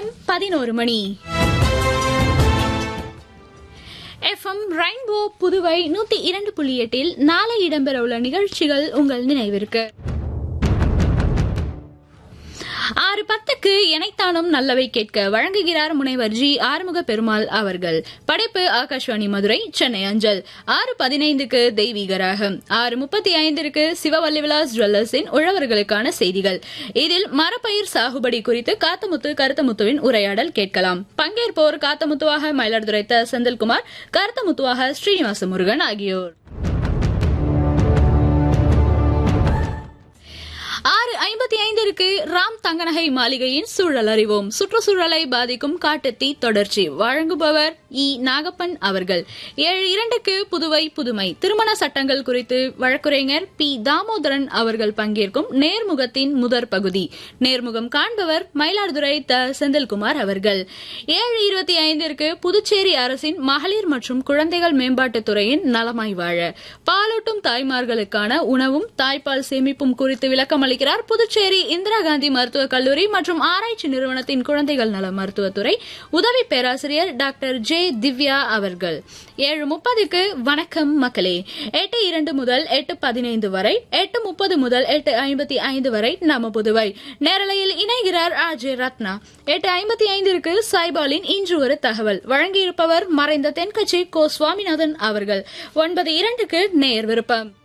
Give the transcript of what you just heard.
நேரம் 11 மணி. FM rainbow Puduvai 102.8 நாளை இடம்பெறவுள்ள நிகழ்ச்சிகள் உங்கள் நினைவிற்கு. 6:10க்கு எனைத்தானும் நல்லவை கேட்க வழங்குகிறார் முனைவர் ஜி ஆறுமுக பெருமாள் அவர்கள். படைப்பு ஆகாஷ்வாணி மதுரை, சென்னை அஞ்சல். 6:15க்கு தெய்வீக ராகம். 6:35க்கு சிவவல்லிவிலாஸ் ஜுவல்லர்ஸின் உழவர்களுக்கான செய்திகள். இதில் மரப்பயிர் சாகுபடி குறித்து காத்தமுத்து கருத்தமுத்துவின் உரையாடல் கேட்கலாம். பங்கேற்போர் காத்தமுத்துவாக மயிலாடுதுறை த. செந்தில்குமார், கருத்தமுத்துவாக ஸ்ரீனிவாச முருகன் ஆகியோர். 6:55க்கு ராம் தங்கநகை மாளிகையின் சூழல் அறிவோம். சுற்றுச்சூழலை பாதிக்கும் காட்டுத்தீ தொடர்ச்சி. வழங்குபவர் இ. நாகப்பன் அவர்கள். 7:02க்கு புதுவை புதுமை. திருமண சட்டங்கள் குறித்து வழக்குரைஞர் பி. தாமோதரன் அவர்கள் பங்கேற்கும் நேர்முகத்தின் முதற் பகுதி. நேர்முகம் காண்பவர் மயிலாடுதுறை த. செந்தில்குமார் அவர்கள். 7:25ற்கு புதுச்சேரி அரசின் மகளிர் மற்றும் குழந்தைகள் மேம்பாட்டுத் துறையின் நலமாய் வாழ பாலூட்டும் தாய்மார்களுக்கான உணவும் தாய்ப்பால் சேமிப்பும் குறித்து விளக்கம் அளிக்கிறார் புதுச்சேரி இந்திரா காந்தி மருத்துவக் கல்லூரி மற்றும் ஆராய்ச்சி நிறுவனத்தின் குழந்தைகள் நல மருத்துவத்துறை உதவி பேராசிரியர் டாக்டர் ஜே. திவ்யா அவர்கள். 7:30க்கு வணக்கம் மக்களே. 8:02 முதல் 8:15 வரை, 8:30 முதல் 8:55 வரை நம்ம புதுவை நேரலையில் இணைகிறார் ஆர்.ஜே. ரத்னா. 8:55ற்கு சாய்பாலின் இன்று ஒரு தகவல். வழங்கியிருப்பவர் மறைந்த தென்கட்சி கோ. சுவாமிநாதன் அவர்கள். 9:02க்கு நேயர் விருப்பம்.